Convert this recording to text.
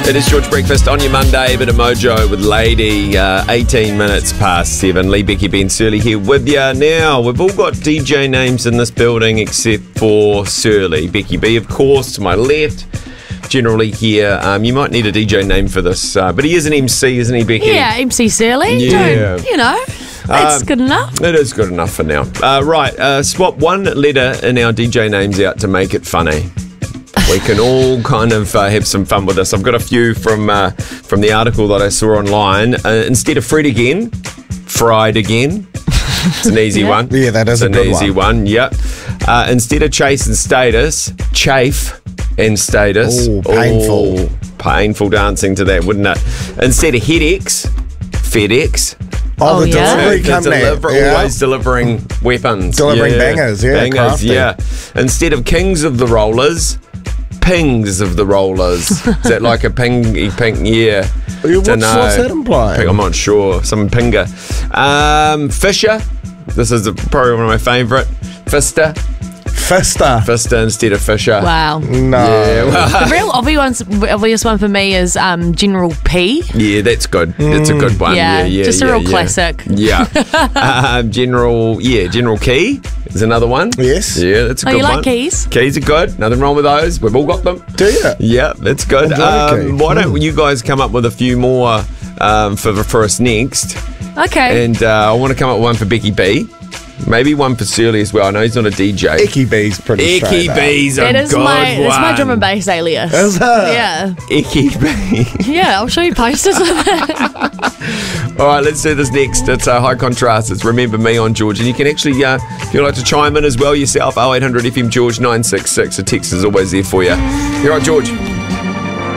It is George Breakfast on your Monday, bit of mojo with Lady, 18 minutes past 7. Lee, Becky, Ben Surly here with you. Now, we've all got DJ names in this building except for Surly. Becky B, of course, to my left. Generally here, you might need a DJ name for this, but he is an MC, isn't he, Becky? Yeah, MC Surly. Yeah. That's good enough. It is good enough for now. Right, swap one letter in our DJ names out to make it funny. We can all kind of have some fun with this. I've got a few from the article that I saw online. Instead of Fred again, fried again. It's an easy one. Yeah, that is it's a good easy one. Yep. Instead of chase and status, chafe and status. Oh, painful. Oh, painful dancing to that, wouldn't it? Instead of headaches, FedEx. Oh, the delivery The company. always delivering weapons. Delivering bangers, Bangers, crafty. yeah. Instead of kings of the rollers, pings of the rollers. Is that like a ping? Yeah. What's that implying? I'm not sure. Some pinger. Fisher. This is probably one of my favourite. Fister instead of Fisher. Wow. No. Yeah, well, The real obvious one for me is General P. yeah, that's good. That's a good one. Yeah, Yeah, just a real classic. Yeah. General Key is another one. Yes. Yeah, that's a Oh, good you one. like keys? Keys are good. Nothing wrong with those. We've all got them. Do you? Yeah, that's good. I've got a key. Why don't you guys come up with a few more for us next? Okay. And I want to come up with one for Becky B. Maybe one for Surly as well. I know he's not a DJ. Icky B's pretty Icky straight up. B's a That is good one. it's my drum and bass alias. Is it? Yeah. Icky B. Yeah, I'll show you posters of it. All right, let's do this next. It's High Contrast. It's Remember Me on George. And you can actually, if you'd like to chime in as well yourself, 0800 FM George 966. The text is always there for you. Here on George.